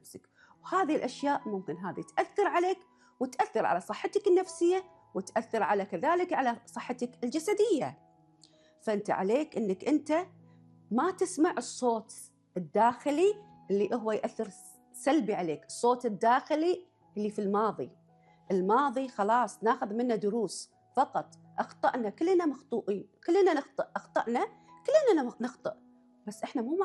نفسك. وهذه الأشياء ممكن هذه تأثر عليك وتأثر على صحتك النفسية وتأثر على كذلك على صحتك الجسدية. فأنت عليك أنك أنت ما تسمع الصوت الداخلي اللي هو يأثر سلبي عليك، الصوت الداخلي اللي في الماضي خلاص ناخذ منه دروس فقط. أخطأنا، كلنا مخطوئين، كلنا أخطأنا، كلنا نخطئ، بس إحنا مو